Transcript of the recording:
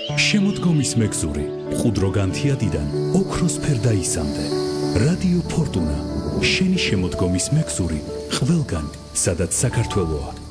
შემოდგომის მეგზური მყუდრო განთიადიდან ოქროს ფერდაისამდე. რადიო ფორტუნა, შენი შემოდგომის მეგზური, ყველგან, სადაც საქართველოა.